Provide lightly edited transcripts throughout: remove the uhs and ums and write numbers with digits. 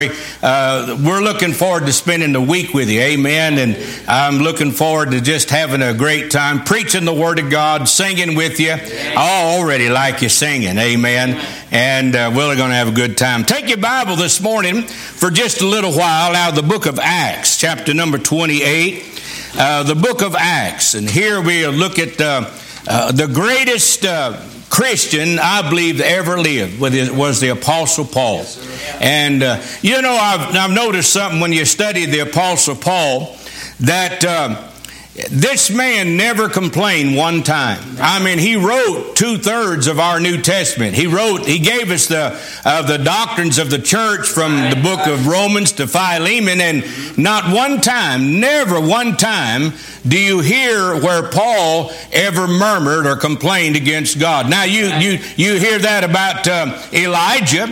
We're looking forward to spending the week with you, amen, and I'm looking forward to just having a great time preaching the Word of God, singing with you. I already like you singing, amen, and we're going to have a good time. Take your Bible this morning for just a little while out of the book of Acts, chapter number 28, the book of Acts, and here we'll look at the greatest Christian I believe that ever lived was the Apostle Paul. And I've noticed something when you study the Apostle Paul, that this man never complained one time. I mean, he wrote 2/3 of our New Testament. He gave us the doctrines of the church from the book of Romans to Philemon, and not one time, never one time, do you hear where Paul ever murmured or complained against God. Now, you hear that about Elijah.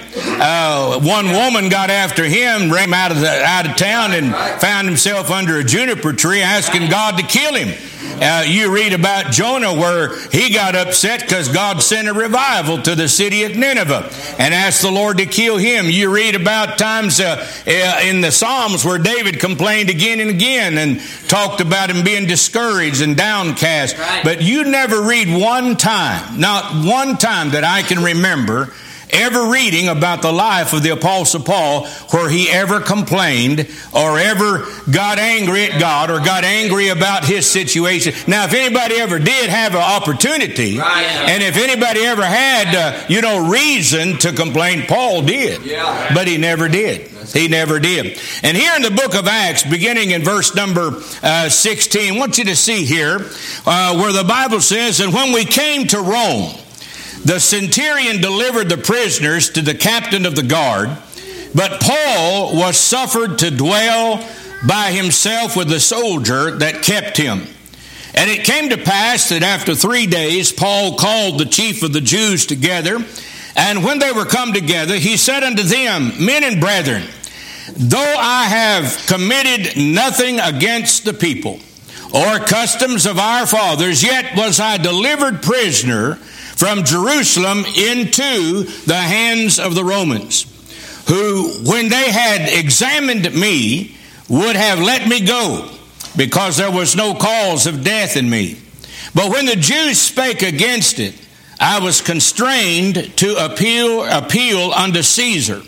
One woman got after him, ran him out of town, and found himself under a juniper tree asking God to kill him. You read about Jonah, where he got upset because God sent a revival to the city of Nineveh and asked the Lord to kill him. You read about times in the Psalms where David complained again and again and talked about him being discouraged and downcast. Right. But you never read one time, not one time that I can remember, ever reading about the life of the Apostle Paul where he ever complained or ever got angry at God or got angry about his situation. Now, if anybody ever did have an opportunity, and if anybody ever had, reason to complain, Paul did. But he never did. He never did. And here in the book of Acts, beginning in verse number 16, I want you to see here where the Bible says, "And when we came to Rome, the centurion delivered the prisoners to the captain of the guard, but Paul was suffered to dwell by himself with the soldier that kept him. And it came to pass that after 3 days Paul called the chief of the Jews together, and when they were come together, he said unto them, Men and brethren, though I have committed nothing against the people or customs of our fathers, yet was I delivered prisoner from Jerusalem into the hands of the Romans, who, when they had examined me, would have let me go, because there was no cause of death in me. But when the Jews spake against it, I was constrained to appeal unto Caesar.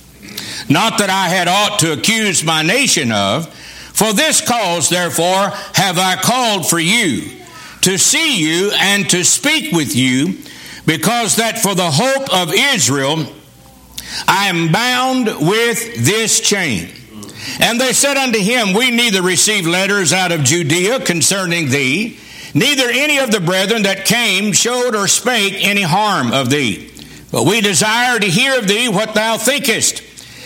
Not that I had aught to accuse my nation of. For this cause, therefore, have I called for you, to see you and to speak with you, because that for the hope of Israel I am bound with this chain. And they said unto him, We neither receive letters out of Judea concerning thee, neither any of the brethren that came showed or spake any harm of thee. But we desire to hear of thee what thou thinkest.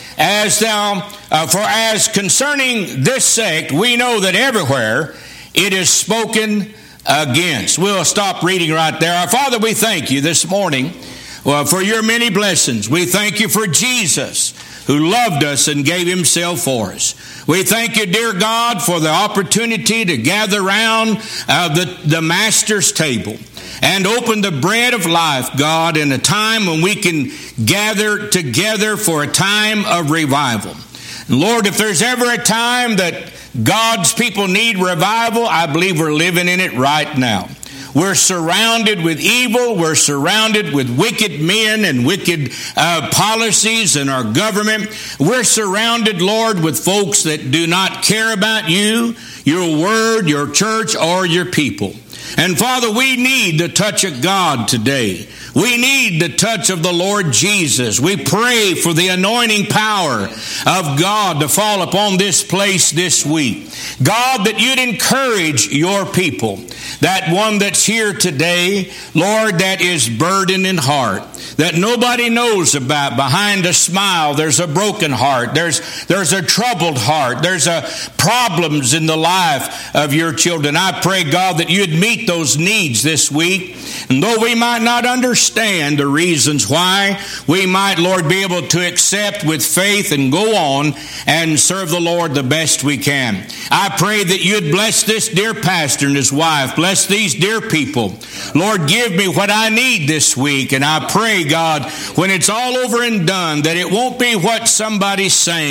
For as concerning this sect, we know that everywhere it is spoken against." We'll stop reading right there. Our Father, we thank you this morning for your many blessings. We thank you for Jesus, who loved us and gave himself for us. We thank you, dear God, for the opportunity to gather around the Master's table and open the bread of life, God, in a time when we can gather together for a time of revival. Lord, if there's ever a time that God's people need revival, I believe we're living in it right now. We're surrounded with evil. We're surrounded with wicked men and wicked policies in our government. We're surrounded, Lord, with folks that do not care about you, your word, your church, or your people. And Father, we need the touch of God today. We need the touch of the Lord Jesus. We pray for the anointing power of God to fall upon this place this week. God, that you'd encourage your people, that one that's here today, Lord, that is burdened in heart, that nobody knows about. Behind a smile, there's a broken heart. There's a troubled heart. There's problems in the life of your children. I pray, God, that you'd meet those needs this week. And though we might not understand the reasons why, we might, Lord, be able to accept with faith and go on and serve the Lord the best we can. I pray that you'd bless this dear pastor and his wife. Bless these dear people. Lord, give me what I need this week. And I pray pray, God, when it's all over and done, that it won't be what somebody's saying.